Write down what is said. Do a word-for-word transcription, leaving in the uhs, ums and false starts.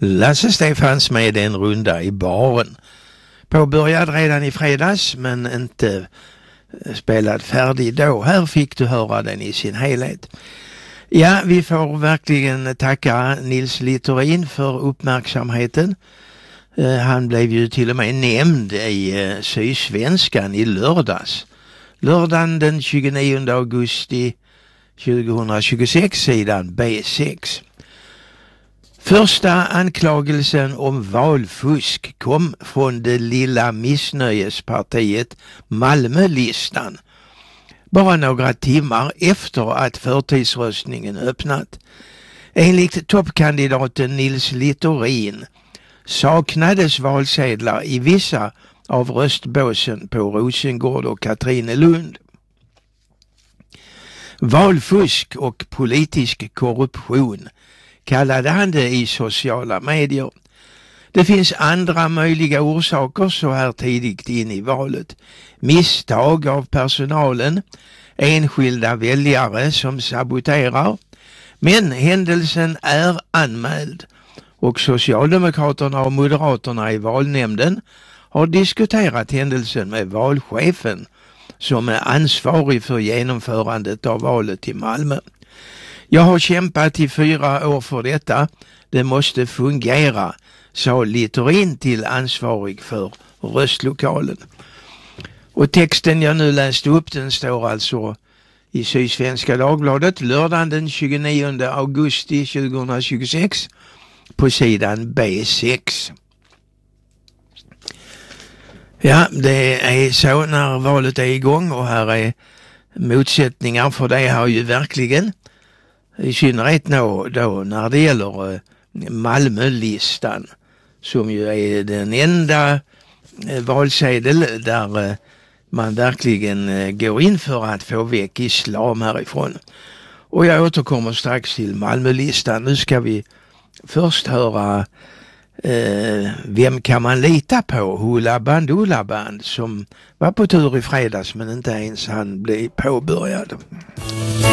Lasse Stefans med en runda i baren. Påbörjad redan i fredags men inte spelad färdig då. Här fick du höra den i sin helhet. Ja, vi får verkligen tacka Nils Littorin för uppmärksamheten. Han blev ju till och med nämnd i Sydsvenskan i lördags. Lördagen den tjugonionde augusti tjugohundratjugosex, sidan B sex. Första anklagelsen om valfusk kom från det lilla missnöjespartiet Malmölistan. Bara några timmar efter att förtidsröstningen öppnat. Enligt toppkandidaten Nils Littorin saknades valsedlar i vissa av röstbåsen på Rosengård och Katrinelund. Valfusk och politisk korruption kallade han det i sociala medier. Det finns andra möjliga orsaker så här tidigt in i valet. Misstag av personalen, enskilda väljare som saboterar. Men händelsen är anmäld och Socialdemokraterna och Moderaterna i valnämnden har diskuterat händelsen med valchefen som är ansvarig för genomförandet av valet i Malmö. Jag har kämpat i fyra år för detta. Det måste fungera, sa Littorin till ansvarig för röstlokalen. Och texten jag nu läste upp, den står alltså i Sydsvenska Dagbladet lördagen den tjugonionde augusti tjugohundratjugosex på sidan B sex. Ja, det är så när valet är igång och här är motsättningar, för det har ju verkligen, i synnerhet då, då när det gäller Malmölistan, som ju är den enda valsedel där man verkligen går in för att få väck islam härifrån. Och jag återkommer strax till Malmölistan. Nu ska vi först höra eh, Vem kan man lita på? Hoola Bandoola Band, som var på tur i fredags men inte ens han blev påbörjad.